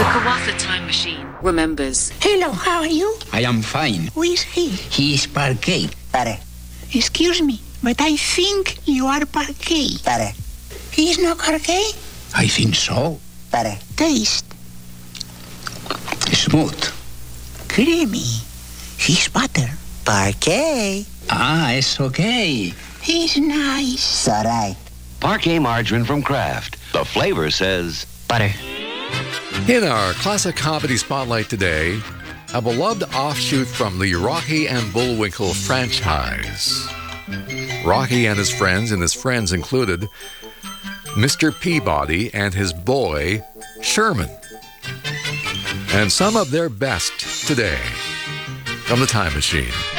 Kawasa Time Machine remembers. Hello, how are you? I am fine. Who is he? He is Parquet. Pare, Excuse me, but I think you are Parquet. pare, He is not Parquet? I think so. pare. Taste. Smooth. Creamy. He's butter. Parquet. Ah, it's okay. He's nice. It's all right. Parquet margarine from Kraft. The flavor says Butter. In our classic comedy spotlight today, a beloved offshoot from the Rocky and Bullwinkle franchise. Rocky and his friends included Mr. Peabody and his boy, Sherman. And some of their best today from the Time Machine.